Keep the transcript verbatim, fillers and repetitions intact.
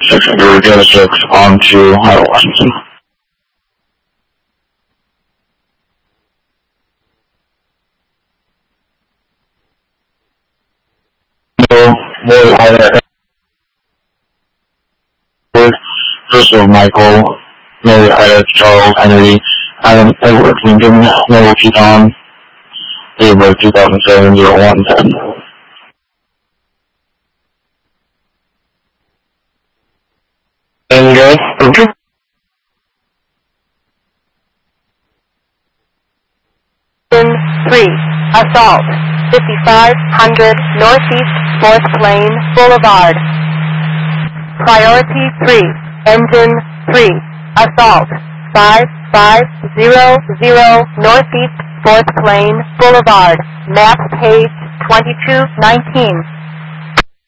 six hundred Data six on to Highway Washington. No, Lloyd Hyder, Crystal Michael, Mary Hyder, Charles Henry, Adam Edward Lincoln, Noah Keaton, April two thousand seven, zero one ten. And guys, okay. three, assault, fifty-five hundred Northeast fourth Lane Boulevard. Priority three, engine three, assault, five five zero zero Northeast fourth Lane Boulevard, map page twenty-two nineteen.